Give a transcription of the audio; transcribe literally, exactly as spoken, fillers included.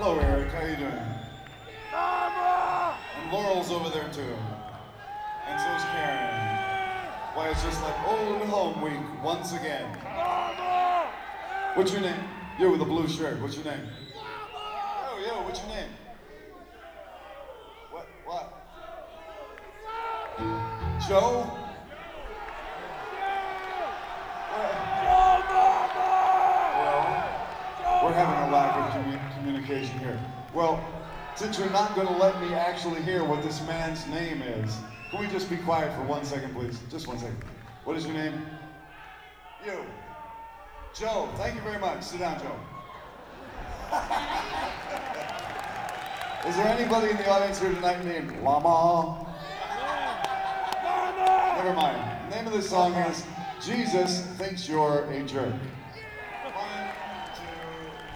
Hello, Eric. How you doing? Mama! And Laurel's over there too. And so's Karen. Why, it's just like old home week once again. Mama! What's your name? You with the blue shirt. What's your name? Yo, yo, what's your name? What? What? Joe? Well, we're having a lack of commu- communication here. Well, since you're not going to let me actually hear what this man's name is, can we just be quiet for one second, please? Just one second. What is your name? You. Joe. Thank you very much. Sit down, Joe. Is there anybody in the audience here tonight named Llama? Never mind. The name of this song is Jesus Thinks You're a Jerk.